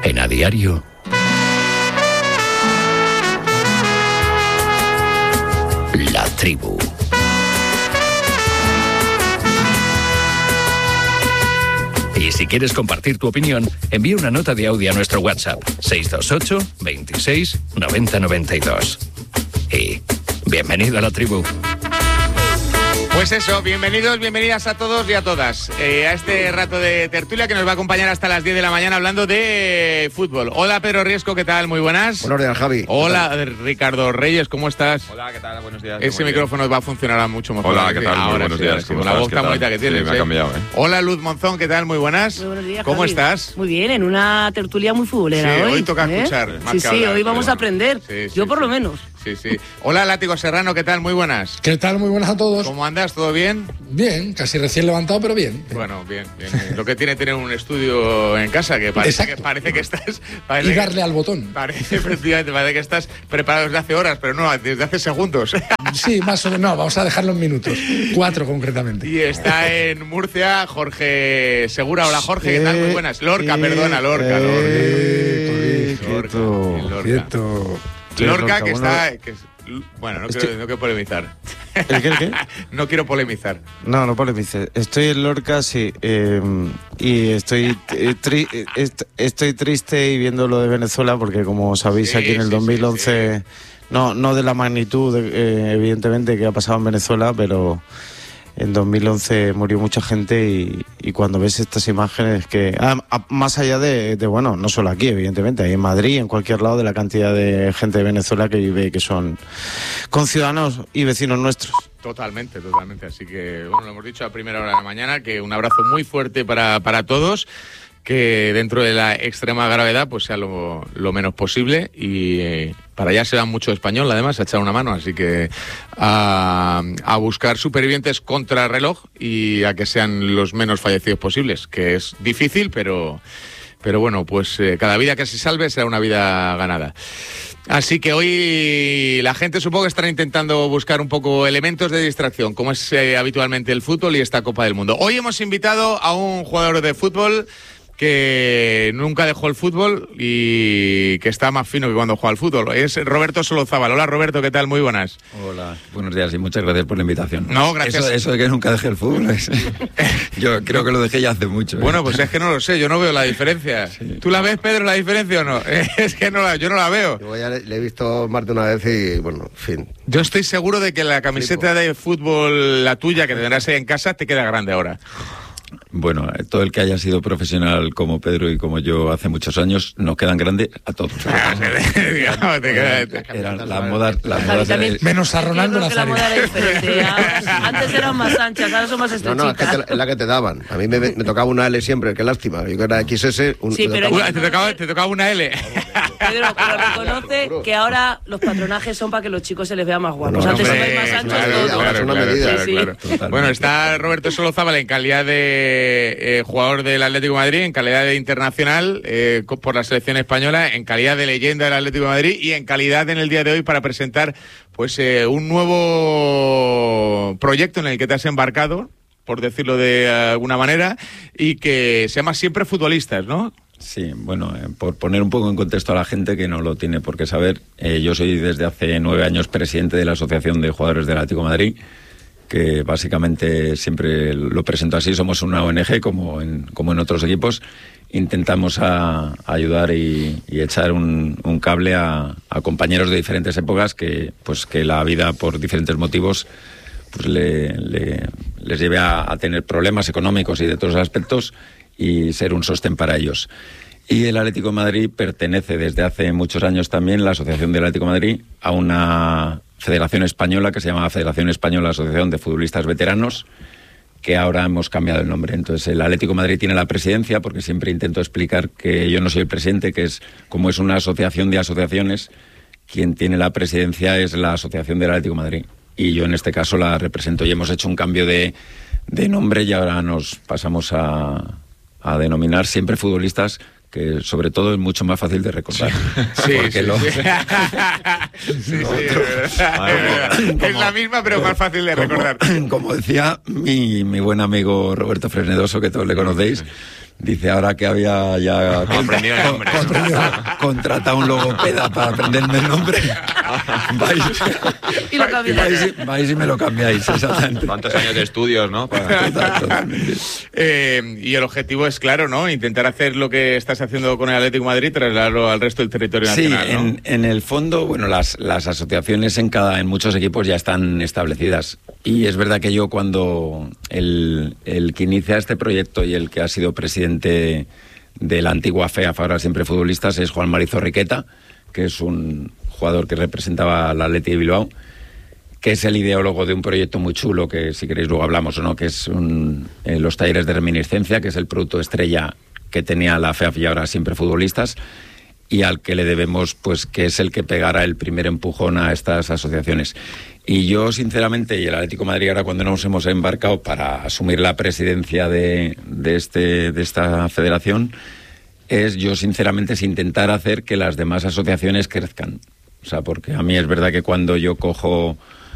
En A Diario, La Tribu. Y si quieres compartir tu opinión, envía una nota de audio a nuestro WhatsApp 628 26 90 92. Y bienvenido a La Tribu. Pues eso, bienvenidas a todos y a todas a este rato de tertulia que nos va a acompañar hasta las 10 de la mañana hablando de fútbol. Hola Pedro Riesco, ¿qué tal? Muy buenas. Buenos días, Javi. Hola Ricardo Reyes, ¿cómo estás? Hola, ¿qué tal? Buenos días. Ese micrófono va a funcionar mucho mejor. Hola, ¿qué tal? Ahora Muy buenos días. con la voz tan bonita que tienes. Sí, me ha cambiado, Hola Luz Monzón, ¿qué tal? Muy buenas. Muy buenos días, ¿Cómo Javi. estás? Muy bien, en una tertulia muy futbolera Sí, hoy. hoy toca escuchar, más que Sí, hablar, hoy vamos pero a aprender. sí, sí, Yo por sí. lo menos. Sí. Hola Látigo Serrano, ¿qué tal? Muy buenas. ¿Qué tal? Muy buenas a todos. ¿Cómo andas? ¿Todo bien? Bien, casi recién levantado, pero bien. Bueno, bien. Lo que tiene tener un estudio en casa, que parece que estás... Y darle al botón. Efectivamente, parece que estás preparado desde hace horas, pero no, desde hace segundos. Sí, más o menos. No, vamos a dejarlo en minutos. 4 concretamente. Y está en Murcia Jorge Segura. Hola Jorge, ¿qué tal? Muy buenas. Lorca, perdona, Lorca. Quieto. Lorca, que está... Bueno, no quiero polemizar. ¿El qué? No quiero polemizar. No polemices. Estoy en Lorca, sí. Y estoy triste y viendo lo de Venezuela, porque como sabéis, aquí en el 2011... Sí. No de la magnitud, evidentemente, que ha pasado en Venezuela, pero en 2011 murió mucha gente y cuando ves estas imágenes que... más allá de, bueno, no solo aquí, evidentemente, ahí en Madrid, en cualquier lado, de la cantidad de gente de Venezuela que vive, que son conciudadanos y vecinos nuestros. Totalmente. Así que, bueno, lo hemos dicho a primera hora de la mañana, que un abrazo muy fuerte para todos, que dentro de la extrema gravedad pues sea lo menos posible y para allá se va mucho español, además, a echar una mano, así que a buscar supervivientes contra reloj y a que sean los menos fallecidos posibles, que es difícil, pero bueno, pues cada vida que se salve será una vida ganada. Así que hoy la gente supongo que estará intentando buscar un poco elementos de distracción, como es habitualmente el fútbol y esta Copa del Mundo. Hoy hemos invitado a un jugador de fútbol que nunca dejó el fútbol y que está más fino que cuando juega al fútbol. Es Roberto Solozábal. Hola Roberto, ¿qué tal? Muy buenas. Hola, buenos días y muchas gracias por la invitación. No, gracias. Eso de que nunca dejé el fútbol, yo creo que lo dejé ya hace mucho. Bueno, pues es que no lo sé, yo no veo la diferencia. Sí. ¿Tú la ves, Pedro, la diferencia o no? Es que yo no la veo. Yo ya le he visto más de una vez y, bueno, en fin. Yo estoy seguro de que la camiseta de fútbol, la tuya, que tendrás ahí en casa, te queda grande ahora. Bueno, todo el que haya sido profesional como Pedro y como yo hace muchos años, nos quedan grandes a todos. Las modas menos a Ronaldo Nazario. La moda era diferente. Antes eran más anchas, ahora son más estrechitas. No, es la que te daban. A mí me tocaba una L siempre, qué lástima. Yo que era XS... Sí, pero te tocaba una L. Pedro, pero reconoce que ahora los patronajes son para que los chicos se les vea más guapos. Antes son más anchos todos. Claro. Bueno, está Roberto Solozábal en calidad de jugador del Atlético de Madrid, en calidad de internacional por la selección española, en calidad de leyenda del Atlético de Madrid y en calidad en el día de hoy para presentar pues un nuevo proyecto en el que te has embarcado, por decirlo de alguna manera, y que se llama Siempre Futbolistas, ¿no? Sí, bueno, por poner un poco en contexto a la gente que no lo tiene por qué saber, yo soy desde hace 9 años presidente de la Asociación de Jugadores del Atlético de Madrid, que básicamente siempre lo presento así, somos una ONG como en otros equipos, intentamos ayudar y echar un cable a compañeros de diferentes épocas que la vida por diferentes motivos pues les lleve a tener problemas económicos y de todos los aspectos y ser un sostén para ellos. Y el Atlético de Madrid pertenece desde hace muchos años también, la Asociación del Atlético de Madrid, a una federación española que se llama Federación Española Asociación de Futbolistas Veteranos, que ahora hemos cambiado el nombre. Entonces el Atlético de Madrid tiene la presidencia, porque siempre intento explicar que yo no soy el presidente, que es como es una asociación de asociaciones, quien tiene la presidencia es la Asociación del Atlético de Madrid. Y yo en este caso la represento y hemos hecho un cambio de nombre y ahora nos pasamos a denominar Siempre Futbolistas, que sobre todo es mucho más fácil de recordar. Sí. Es la misma, pero más fácil de recordar. Como decía mi buen amigo Roberto Fresnedoso, que todos le conocéis, Dice, ahora que había ya contratado un logopeda para aprenderme el nombre, vais y me lo cambiáis, exactamente. ¿Cuántos años de estudios, no? Y el objetivo es claro, ¿no? Intentar hacer lo que estás haciendo con el Atlético de Madrid, trasladarlo al resto del territorio nacional, sí, ¿no? En el fondo, bueno, las asociaciones en muchos equipos ya están establecidas. Y es verdad que yo cuando el que inicia este proyecto y el que ha sido presidente de la antigua FEAF, ahora siempre futbolistas, es Juan Mari Zorriqueta, que es un jugador que representaba al Athletic de Bilbao, que es el ideólogo de un proyecto muy chulo, que si queréis luego hablamos o no, que es los talleres de reminiscencia, que es el producto estrella que tenía la FEAF y ahora siempre futbolistas, y al que le debemos, pues, que es el que pegara el primer empujón a estas asociaciones. Y yo, sinceramente, y el Atlético de Madrid ahora cuando nos hemos embarcado para asumir la presidencia de esta federación, yo sinceramente es intentar hacer que las demás asociaciones crezcan. O sea, porque a mí es verdad que cuando yo cojo